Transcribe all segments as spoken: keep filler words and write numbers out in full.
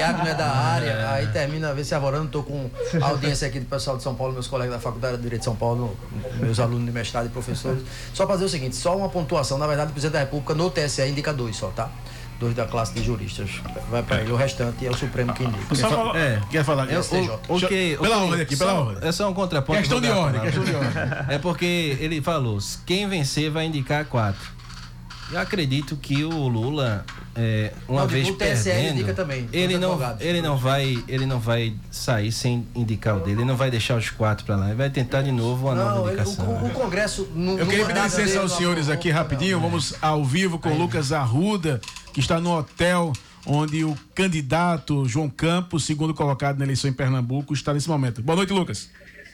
Tiago não é da área, aí termina, vê se avorando, estou com a audiência aqui do pessoal de São Paulo, meus colegas da Faculdade de Direito de São Paulo, meus alunos de mestrado e professores. Só para dizer o seguinte, só uma pontuação, na verdade o presidente da República no T S E indica dois só, tá? Dois da classe de juristas. Vai para ele, o restante é o Supremo que indica. Só fala, é, quer falar aqui? É o S T J. O, o que, pela ordem aqui, pela ordem. É só um contraponto. Questão de ordem, questão de ordem. É porque ele falou, quem vencer vai indicar quatro. Eu acredito que o Lula, é, uma não, vez o T S E perdendo, indica também, ele não, ele não vai, ele não vai sair sem indicar o dele, ele não vai deixar os quatro para lá, ele vai tentar de novo uma não, nova indicação. Ele, o, o Congresso não, Eu queria pedir licença aos senhores aqui rapidinho, vamos ao vivo com o Lucas Arruda, que está no hotel onde o candidato João Campos, segundo colocado na eleição em Pernambuco, está nesse momento. Boa noite, Lucas.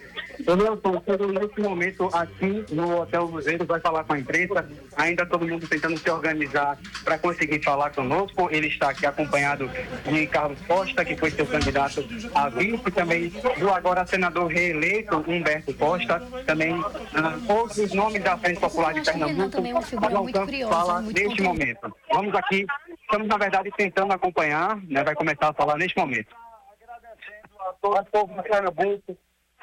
Eu estou nesse momento aqui no Hotel Luzeiro, vai falar com a imprensa, ainda todo mundo tentando se organizar para conseguir falar conosco. Ele está aqui acompanhado de Carlos Costa, que foi seu candidato a vice, também do agora senador reeleito Humberto Costa, também uh, outros nomes da Frente Popular de Pernambuco. João Campos fala neste momento. Vamos aqui, estamos na verdade tentando acompanhar, né, vai começar a falar neste momento. Agradecendo a todo o povo de Pernambuco,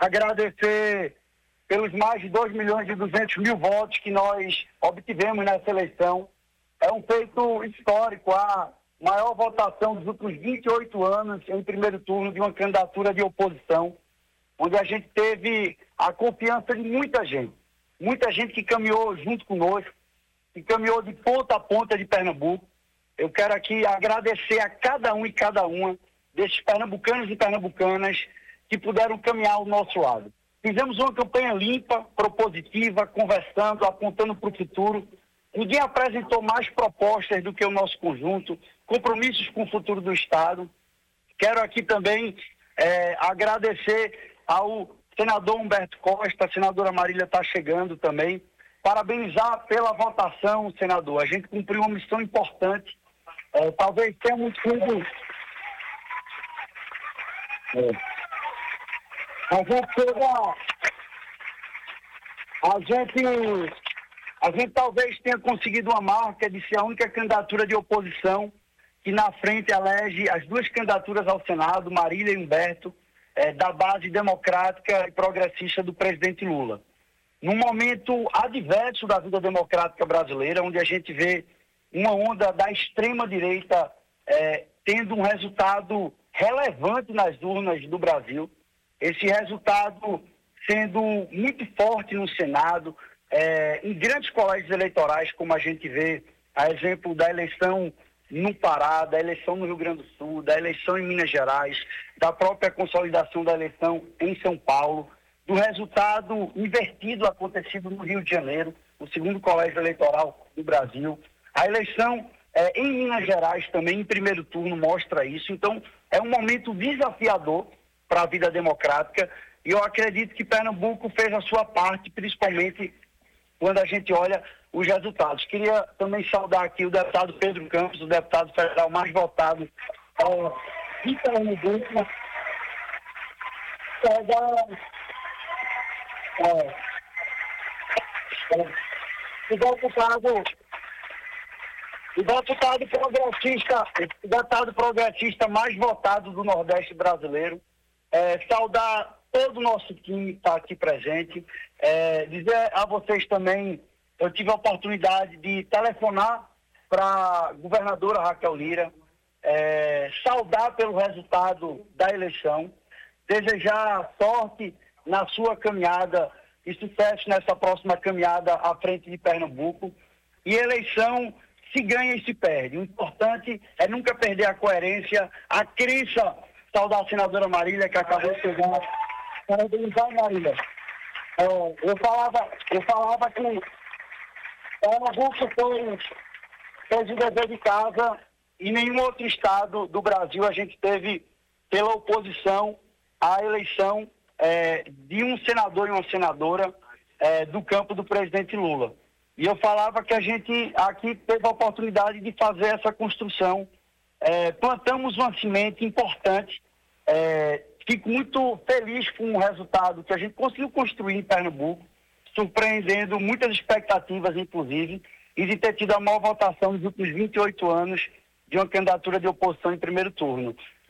agradecer pelos mais de dois milhões e duzentos mil votos que nós obtivemos nessa eleição. É um feito histórico, a maior votação dos últimos vinte e oito anos em primeiro turno de uma candidatura de oposição, onde a gente teve a confiança de muita gente, muita gente que caminhou junto conosco, que caminhou de ponta a ponta de Pernambuco. Eu quero aqui agradecer a cada um e cada uma desses pernambucanos e pernambucanas que puderam caminhar ao nosso lado. Fizemos uma campanha limpa, propositiva, conversando, apontando para o futuro. Ninguém apresentou mais propostas do que o nosso conjunto, compromissos com o futuro do Estado. Quero aqui também é, agradecer ao senador Humberto Costa, a senadora Marília está chegando também, parabenizar pela votação, senador. A gente cumpriu uma missão importante, é, talvez tenhamos sido... É, A gente chega, a gente, a gente talvez tenha conseguido uma marca de ser a única candidatura de oposição que na frente elege as duas candidaturas ao Senado, Marília e Humberto, eh, da base democrática e progressista do presidente Lula. Num momento adverso da vida democrática brasileira, onde a gente vê uma onda da extrema-direita eh, tendo um resultado relevante nas urnas do Brasil, esse resultado sendo muito forte no Senado, é, em grandes colégios eleitorais, como a gente vê, a exemplo da eleição no Pará, da eleição no Rio Grande do Sul, da eleição em Minas Gerais, da própria consolidação da eleição em São Paulo, do resultado invertido acontecido no Rio de Janeiro, o segundo colégio eleitoral do Brasil. A eleição é, em Minas Gerais também, em primeiro turno, mostra isso. Então, é um momento desafiador para a vida democrática, e eu acredito que Pernambuco fez a sua parte, principalmente quando a gente olha os resultados. Queria também saudar aqui o deputado Pedro Campos, o deputado federal mais votado é, de Pernambuco, é, da, é, é, o deputado o deputado progressista, o deputado progressista mais votado do Nordeste brasileiro. É, saudar todo o nosso time que está aqui presente, é, dizer a vocês também, eu tive a oportunidade de telefonar para a governadora Raquel Lira, é, saudar pelo resultado da eleição, desejar sorte na sua caminhada e sucesso nessa próxima caminhada à frente de Pernambuco. E eleição se ganha e se perde. O importante é nunca perder a coerência, a crença. Saudar a senadora Marília, que acabou de chegar. Parabenizar, Marília. É, eu, falava, eu falava que Pernambuco foi, fez o dever de casa e nenhum outro estado do Brasil a gente teve pela oposição à eleição é, de um senador e uma senadora é, do campo do presidente Lula. E eu falava que a gente aqui teve a oportunidade de fazer essa construção. É, plantamos uma semente importante. É, fico muito feliz com o resultado que a gente conseguiu construir em Pernambuco, surpreendendo muitas expectativas, inclusive, e de ter tido a maior votação nos últimos vinte e oito anos de uma candidatura de oposição em primeiro turno.